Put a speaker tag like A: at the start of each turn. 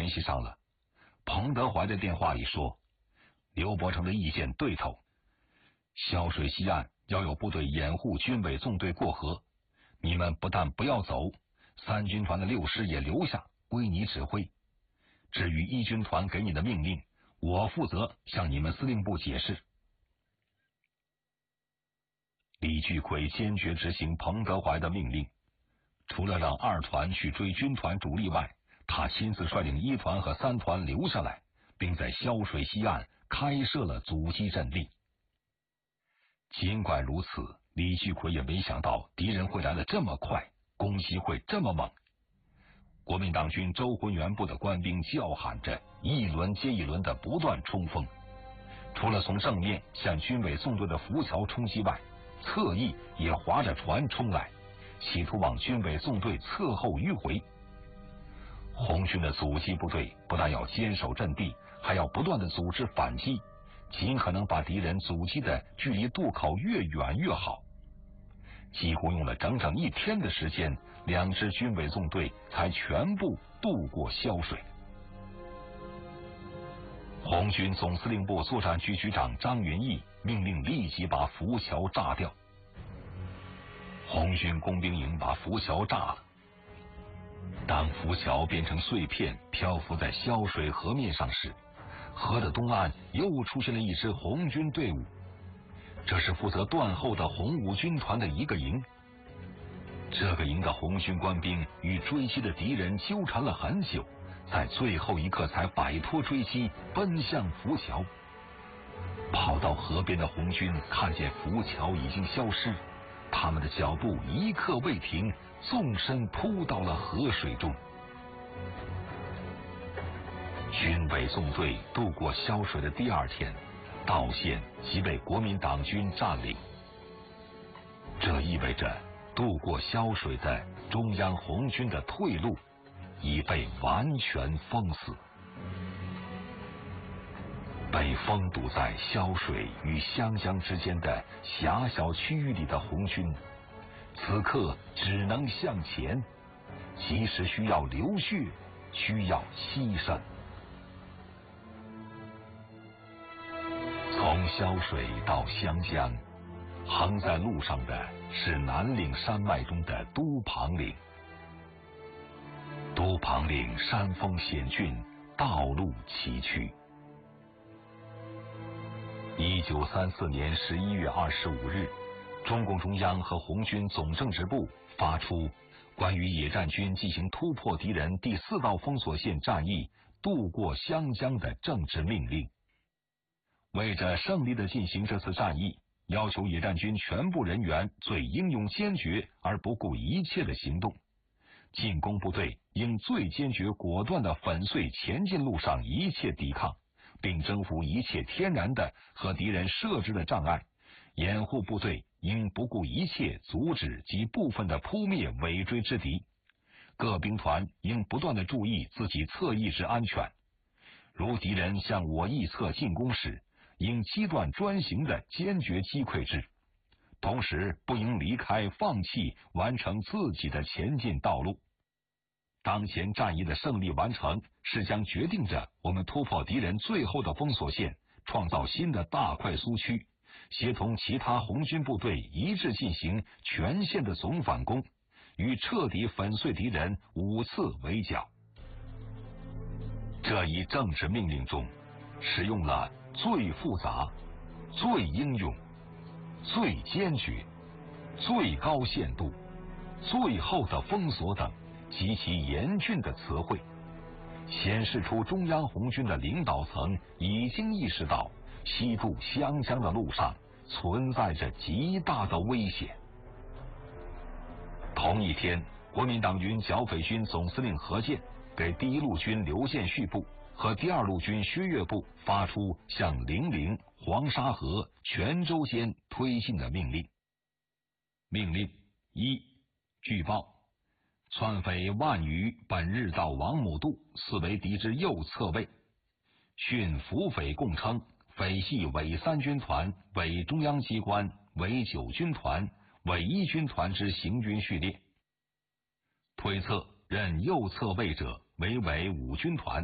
A: 联系上了。彭德怀的电话里说，刘伯承的意见对头，萧水西岸要有部队掩护军委纵队过河，你们不但不要走，3军团的6师也留下，归你指挥。至于1军团给你的命令，我负责向你们司令部解释。李聚奎坚决执行彭德怀的命令，除了让2团去追军团主力外，他亲自率领1团和3团留下来，并在萧水西岸开设了阻击阵地。尽管如此，李聚奎也没想到敌人会来得这么快，攻击会这么猛。国民党军周浑元部的官兵叫喊着，一轮接一轮的不断冲锋。除了从正面向军委纵队的浮桥冲击外，侧翼也划着船冲来，企图往军委纵队侧后迂回。红军的阻击部队不但要坚守阵地，还要不断的组织反击，尽可能把敌人阻击的距离渡口越远越好。几乎用了整整1天的时间，2支军委纵队才全部渡过萧水。红军总司令部作战局局长张云逸命令立即把浮桥炸掉。红军工兵营把浮桥炸了，当浮桥变成碎片漂浮在萧水河面上时，河的东岸又出现了一支红军队伍，这是负责断后的红五军团的一个营。这个营的红军官兵与追击的敌人纠缠了很久，在最后一刻才摆脱追击，奔向浮桥。跑到河边的红军看见浮桥已经消失，他们的脚步一刻未停，纵身扑到了河水中。军委纵队渡过萧水的第2天，道县即被国民党军占领。这意味着渡过萧水的中央红军的退路已被完全封死。被封堵在萧水与湘江之间的狭小区域里的红军，此刻只能向前，即使需要流血，需要牺牲。从萧水到湘江，横在路上的是南岭山脉中的都庞岭。都庞岭山峰险峻，道路崎岖。1934年11月25日，中共中央和红军总政治部发出关于野战军进行突破敌人第4道封锁线战役渡过湘江的政治命令。为着胜利地进行这次战役，要求野战军全部人员最英勇坚决而不顾一切的行动。进攻部队应最坚决果断地粉碎前进路上一切抵抗，并征服一切天然的和敌人设置的障碍。掩护部队应不顾一切阻止及部分的扑灭尾追之敌。各兵团应不断地注意自己侧翼之安全。如敌人向我翼侧进攻时，应击断专行的坚决击溃之，同时不应离开放弃完成自己的前进道路。当前战役的胜利完成，是将决定着我们突破敌人最后的封锁线，创造新的大快苏区，协同其他红军部队一致进行全线的总反攻，与彻底粉碎敌人5次围剿。这一政治命令中使用了最复杂、最英勇、最坚决、最高限度、最后的封锁等极其严峻的词汇，显示出中央红军的领导层已经意识到西渡湘江的路上存在着极大的危险。同一天，国民党军剿匪军总司令何键给第1路军刘建绪部和第2路军薛岳部发出向零陵、黄沙河、泉州间推进的命令。命令1：据报，窜匪万余本日到王母渡，似为敌之右侧卫。讯俘匪共称，匪系伪3军团、伪中央机关、伪9军团、伪1军团之行军序列。推测任右侧卫者为伪5军团。